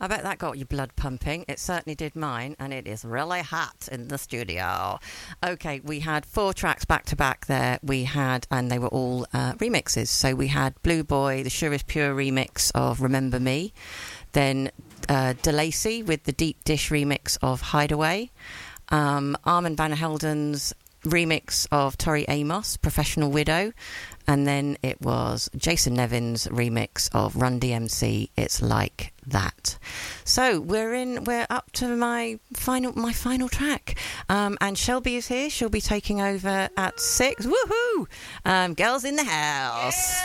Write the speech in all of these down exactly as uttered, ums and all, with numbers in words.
I bet that got your blood pumping. It certainly did mine, and it is really hot in the studio. Okay, we had four tracks back to back there. We had, and they were all uh, remixes. So we had Blue Boy, the Sure Is Pure remix of Remember Me. Then uh, DeLacy with the Deep Dish remix of Hideaway. Um, Armand Van Helden's remix of Tori Amos, Professional Widow. And then it was Jason Nevin's remix of Run D M C, It's Like That. So we're in, we're up to my final, my final track. Um, and Shelby is here. She'll be taking over at six. Woohoo! Um, girls in the house.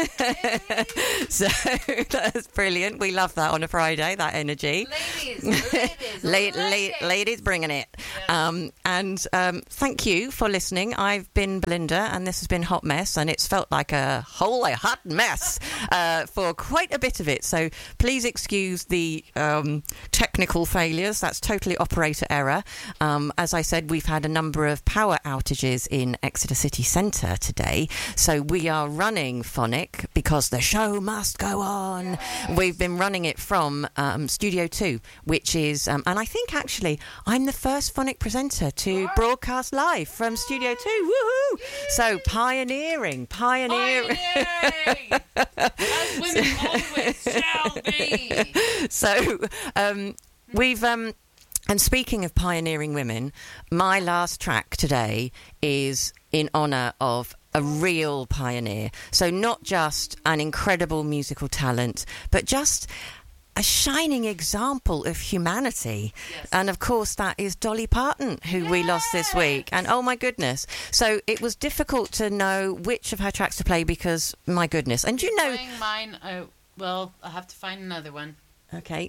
So that's brilliant. We love that on a Friday, that energy. Ladies, ladies, La- ladies. la- ladies bringing it. Yeah. Um, and um, thank you for listening. I've been Belinda, and this has been Hot Mess, and it's felt like a whole hot mess uh, for quite a bit of it. So please excuse the um, technical failures. That's totally operator error. Um, as I said, we've had a number of power outages in Exeter City Centre today. So we are running Phonic because the show must go on. Yes. We've been running it from um, Studio two, which is, um, and I think actually I'm the first Phonic presenter to broadcast live from Studio two. Woohoo! So pioneering, pioneering. Pioneering! As women always shall be. So um, we've... Um, and speaking of pioneering women, my last track today is in honour of a real pioneer. So not just an incredible musical talent, but just a shining example of humanity. Yes. And of course that is Dolly Parton, who yes. we lost this week. And oh my goodness. So it was difficult to know which of her tracks to play because, my goodness. And you know... Playing mine, oh, well, I'll have to find another one. Okay.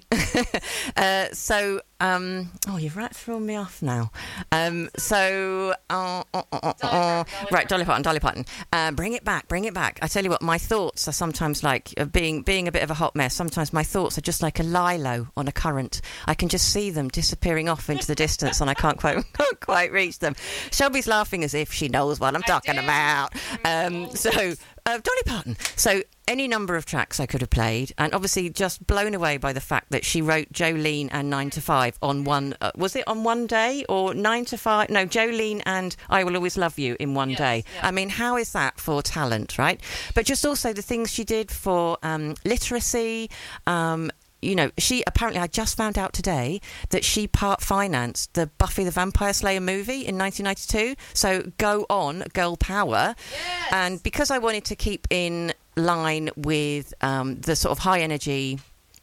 uh, so, um, oh, you've right thrown me off now. Um, so, uh, uh, uh, uh, uh, right, Dolly Parton, Dolly Parton. Uh, bring it back, bring it back. I tell you what, my thoughts are sometimes like, uh, being being a bit of a hot mess, sometimes my thoughts are just like a lilo on a current. I can just see them disappearing off into the distance and I can't quite can't quite reach them. Shelby's laughing as if she knows what I'm I talking do. about. Um, so, uh, Dolly Parton. So, any number of tracks I could have played, and obviously just blown away by the fact that she wrote Jolene and Nine to Five on one. Uh, was it on one day or Nine to Five? No, Jolene and I Will Always Love You in one yes, day. Yeah. I mean, how is that for talent, right? But just also the things she did for um, literacy. Um, You know, she apparently, I just found out today that she part financed the Buffy the Vampire Slayer movie in nineteen ninety-two. So go on, girl power. Yes. And because I wanted to keep in line with um, the sort of high energy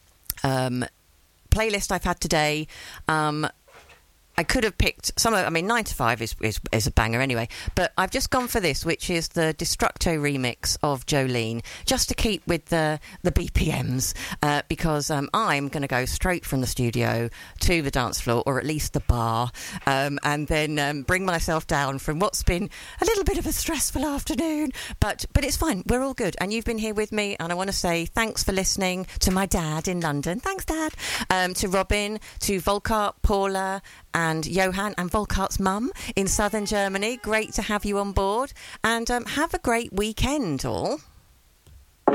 um, playlist I've had today, um, I could have picked some of, I mean, Nine to Five is, is is a banger anyway, but I've just gone for this, which is the Destructo remix of Jolene, just to keep with the, the B P Ms, uh, because um, I'm going to go straight from the studio to the dance floor, or at least the bar, um, and then um, bring myself down from what's been a little bit of a stressful afternoon, but but it's fine, we're all good, and you've been here with me, and I want to say thanks for listening to my dad in London, thanks Dad, um, to Robin, to Volkart, Paula, and Johan and Volkart's mum in southern Germany. Great to have you on board. And um, have a great weekend, all.